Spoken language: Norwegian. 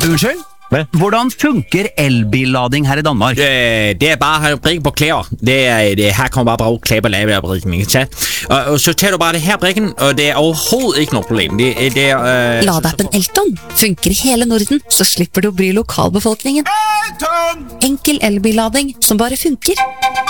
Unnskyld? Hvordan funker elbillading her i Danmark? Det bare at have brikken på klæder. Her kan man bare bruge klæder og lave brikken, ikke sant? Og så tager du bare det her brikken, og det overhovedet ikke noget problem. Ladeappen Elton funker i hele Norden, så slipper du å bry lokalbefolkningen. Enkel elbillading som bare funker.